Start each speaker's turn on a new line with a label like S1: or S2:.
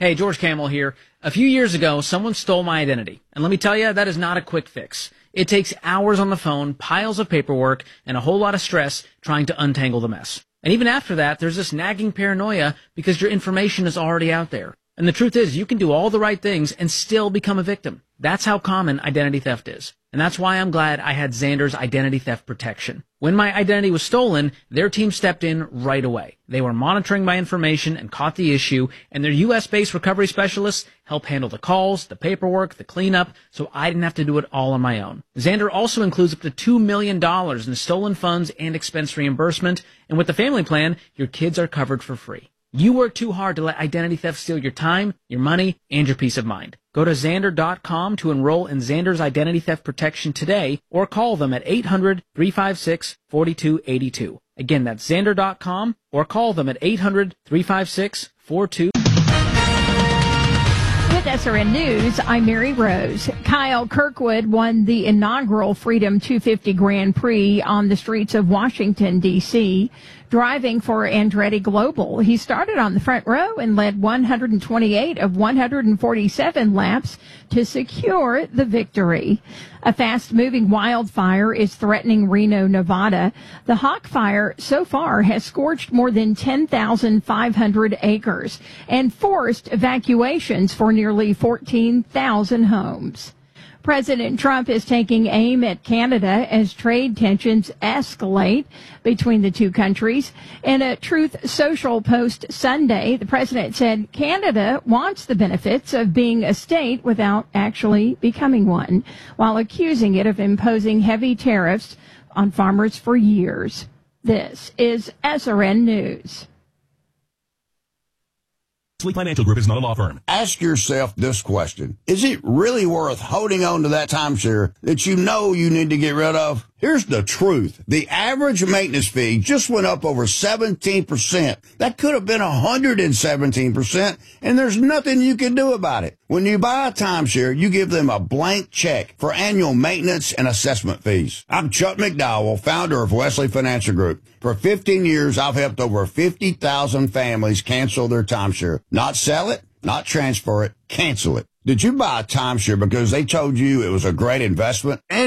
S1: Hey, George Camel here. A few years ago, someone stole my identity. And let me tell you, that is not a quick fix. It takes hours on the phone, piles of paperwork, and a whole lot of stress trying to untangle the mess. And even after that, there's this nagging paranoia because your information is already out there. And the truth is, you can do all the right things and still become a victim. That's how common identity theft is. And that's why I'm glad I had Xander's identity theft protection. When my identity was stolen, their team stepped in right away. They were monitoring my information and caught the issue, and their U.S.-based recovery specialists helped handle the calls, the paperwork, the cleanup, so I didn't have to do it all on my own. Xander also includes up to $2 million in stolen funds and expense reimbursement, and with the family plan, your kids are covered for free. You work too hard to let identity theft steal your time, your money, and your peace of mind. Go to Xander.com to enroll in Xander's identity theft protection today, or call them at 800-356-4282. Again, that's Xander.com, or call them at 800-356-4282.
S2: With SRN News, I'm Mary Rose. Kyle Kirkwood won the inaugural Freedom 250 Grand Prix on the streets of Washington, D.C., driving for Andretti Global. He started on the front row and led 128 of 147 laps to secure the victory. A fast-moving wildfire is threatening Reno, Nevada. The Hawk Fire so far has scorched more than 10,500 acres and forced evacuations for nearly 14,000 homes. President Trump is taking aim at Canada as trade tensions escalate between the two countries. In a Truth Social post Sunday, the president said Canada wants the benefits of being a state without actually becoming one, while accusing it of imposing heavy tariffs on farmers for years. This is SRN News.
S3: Sleep Financial Group is not a law firm.
S4: Ask yourself this question. Is it really worth holding on to that timeshare that you know you need to get rid of? Here's the truth. The average maintenance fee just went up over 17%. That could have been 117%, and there's nothing you can do about it. When you buy a timeshare, you give them a blank check for annual maintenance and assessment fees. I'm Chuck McDowell, founder of Wesley Financial Group. For 15 years, I've helped over 50,000 families cancel their timeshare. Not sell it, not transfer it, cancel it. Did you buy a timeshare because they told you it was a great investment?